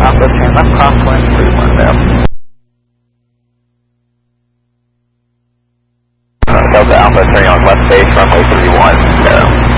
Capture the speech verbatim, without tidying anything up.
Alpha, turn left crosswind, three one zero. Delta Alpha, turning on left base, runway three one zero.